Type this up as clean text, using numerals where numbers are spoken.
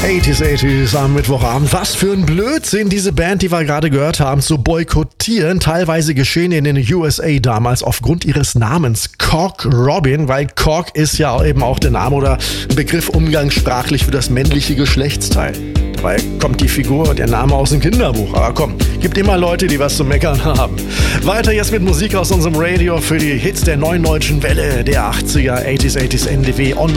80s am Mittwochabend. Was für ein Blödsinn, diese Band, die wir gerade gehört haben, zu boykottieren. Teilweise geschehen in den USA damals aufgrund ihres Namens Cock Robin, weil Cock ist ja eben auch der Name oder ein Begriff umgangssprachlich für das männliche Geschlechtsteil. Dabei kommt die Figur, der Name aus dem Kinderbuch. Aber komm, gibt immer Leute, die was zu meckern haben. Weiter jetzt mit Musik aus unserem Radio für die Hits der neuen deutschen Welle der 80er, 80s NDW online.